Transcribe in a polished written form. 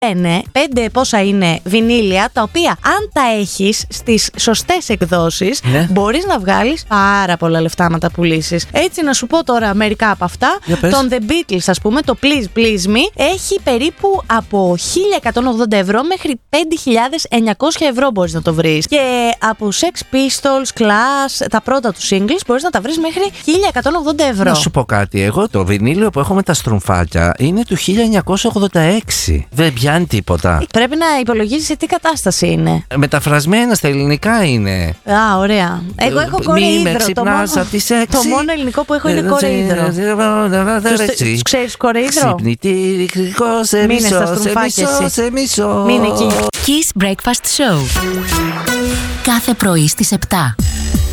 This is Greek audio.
λένε 5 πόσα είναι βινίλια, τα οποία αν τα έχεις στις σωστές εκδόσεις, μπορείς να βγάλεις πάρα πολλά λεφτά να τα πουλήσεις. Έτσι, να σου πω τώρα μερικά από αυτά. Τον The Beatles, ας πούμε, το Please Please Me, έχει περίπου από 1.180 ευρώ μέχρι 5.900 ευρώ μπορείς να το βρεις. Και από Sex Pistols, Clash, τα πρώτα του singles, μπορείς να τα βρεις μέχρι 1.180 ευρώ. Να σου πω κάτι, εγώ το βινίλιο που έχω με τα στρουμφάκια είναι του 1986. Δεν πιάνει τίποτα. Πρέπει να υπολογίσεις σε τι κατάσταση είναι. Μεταφρασμένα στα ελληνικά είναι. Α, ωραία. Εγώ έχω κορεΐδρο. Το μόνο ελληνικό που έχω είναι κορεΐδρο. Ξέρεις κορεΐδρο? Μείνε στα στρουμφάκια εσύ. Μείνε εκεί. Kiss Breakfast Show. Κάθε πρωί στις 7.